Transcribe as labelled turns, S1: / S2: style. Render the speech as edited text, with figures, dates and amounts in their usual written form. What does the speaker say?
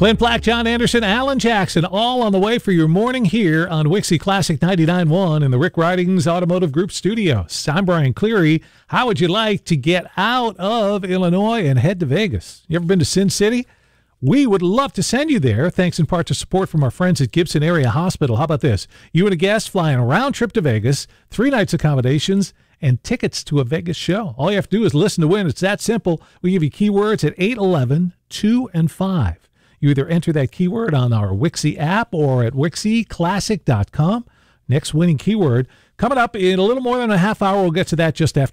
S1: Clint Black, John Anderson, Alan Jackson, all on the way for your morning here on Wixie Classic 99.1 in the Rick Ridings Automotive Group studios. I'm Brian Cleary. How would you like to get out of Illinois and head to Vegas? You ever been to Sin City? We would love to send you there, thanks in part to support from our friends at Gibson Area Hospital. How about this? You and a guest flying a round trip to Vegas, 3 nights accommodations, and tickets to a Vegas show. All you have to do is listen to win. It's that simple. We give you keywords at 811, 2, and 5. You either enter that keyword on our Wixie app or at wixieclassic.com. Next winning keyword coming up in a little more than a half hour. We'll get to that just after